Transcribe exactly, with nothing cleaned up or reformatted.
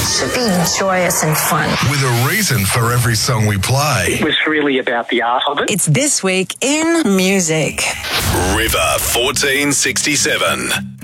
should be joyous and fun. With a reason for every song we play. It was really about the art of it. It's This Week in Music. River fourteen sixty-seven.